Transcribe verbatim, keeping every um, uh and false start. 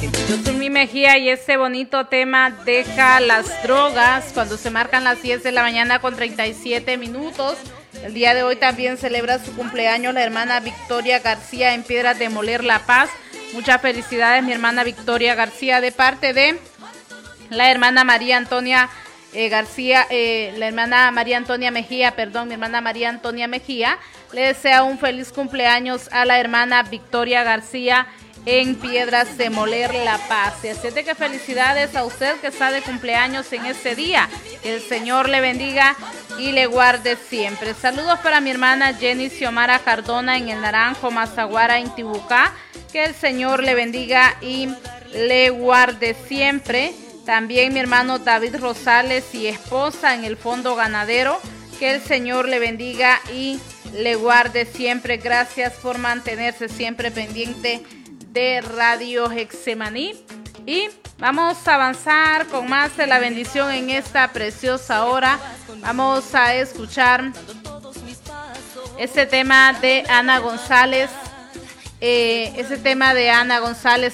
Yosumi Mejía y este bonito tema Deja las drogas, cuando se marcan las diez de la mañana con treinta y siete minutos. El día de hoy también celebra su cumpleaños la hermana Victoria García en Piedras de Moler, La Paz. Muchas felicidades, mi hermana Victoria García, de parte de la hermana María Antonia eh, García, eh, la hermana María Antonia Mejía, perdón, mi hermana María Antonia Mejía, le desea un feliz cumpleaños a la hermana Victoria García en Piedras de Moler, La Paz. Y así es de que felicidades a usted que está de cumpleaños en este día. Que el Señor le bendiga y le guarde siempre. Saludos para mi hermana Jenny Xiomara Cardona en el Naranjo, Mazaguara, Intibucá. Que el Señor le bendiga y le guarde siempre. También mi hermano David Rosales y esposa en el Fondo Ganadero. Que el Señor le bendiga y le guarde siempre. Gracias por mantenerse siempre pendiente de Radio Getsemaní. Y vamos a avanzar con más de la bendición en esta preciosa hora. Vamos a escuchar este tema de Ana González. Eh, ese tema de Ana González